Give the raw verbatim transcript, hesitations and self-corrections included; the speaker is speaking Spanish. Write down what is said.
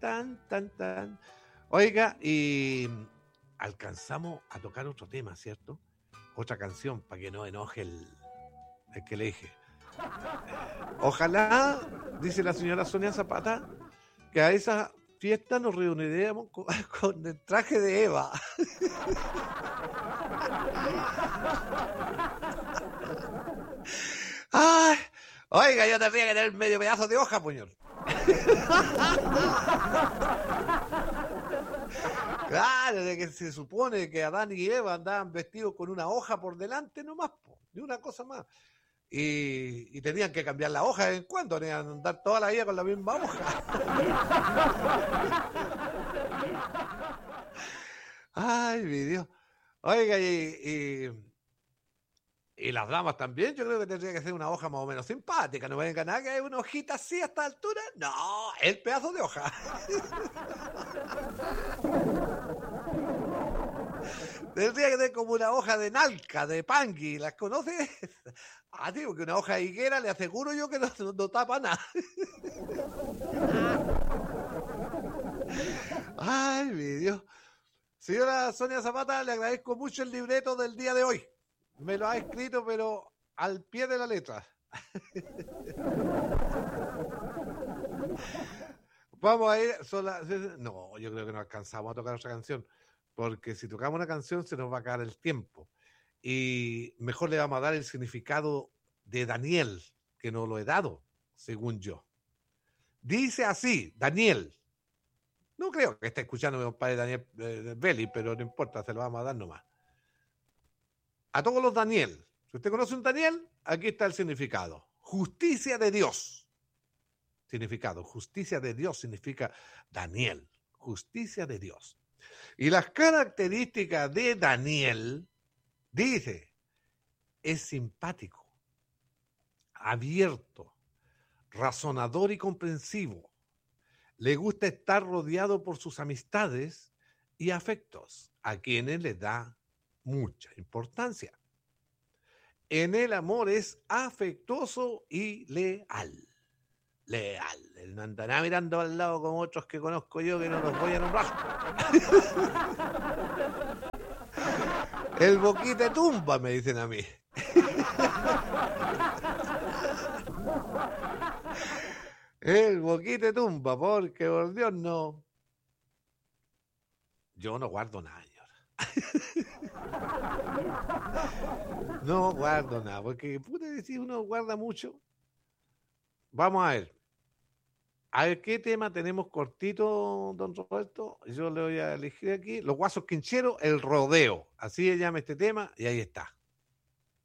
tan, tan, tan. Oiga, y alcanzamos a tocar otro tema, ¿cierto? Otra canción, para que no enoje el, el que le dije. Ojalá, dice la señora Sonia Zapata, que a esa fiesta nos reuniremos con, con el traje de Eva. Ay, oiga, yo tendría que tener medio pedazo de hoja, puñol. Claro, de que se supone que Adán y Eva andaban vestidos con una hoja por delante nomás, po, ni una cosa más. Y, y tenían que cambiar la hoja de vez en cuando, tenían que andar toda la vida con la misma hoja. Ay, mi Dios. Oiga, y, y, y las damas también, yo creo que tendría que ser una hoja más o menos simpática, no venga nada que hay una hojita así a esta altura. No, el pedazo de hoja. Tendría que tener como una hoja de nalca, de pangui, ¿las conoces? Ah, tío, que una hoja de higuera le aseguro yo que no, no, no tapa nada. Ay, mi Dios. Señora Sonia Zapata, le agradezco mucho el libreto del día de hoy. Me lo ha escrito, pero al pie de la letra. Vamos a ir. Sola... No, yo creo que no alcanzamos a tocar otra canción, porque si tocamos una canción se nos va a acabar el tiempo. Y mejor le vamos a dar el significado de Daniel, que no lo he dado, según yo. Dice así, Daniel. No creo que esté escuchando mi compadre Daniel eh, Belli, pero no importa, se lo vamos a dar nomás. A todos los Daniel. Si usted conoce un Daniel, aquí está el significado. Justicia de Dios. Significado. Justicia de Dios significa Daniel. Justicia de Dios. Y las características de Daniel, dice, es simpático, abierto, razonador y comprensivo. Le gusta estar rodeado por sus amistades y afectos, a quienes le da mucha importancia. En el amor es afectuoso y leal. Leal. Él no andará mirando al lado como otros que conozco yo que no los voy a nombrar. El boquite tumba, me dicen a mí. El boquite tumba, porque por Dios no. Yo no guardo nada, señora. No guardo nada, porque puta que si uno guarda mucho. Vamos a ver. A ver qué tema tenemos cortito, don Roberto. Yo le voy a elegir aquí. Los Guasos Quincheros, el rodeo. Así se llama este tema, y ahí está.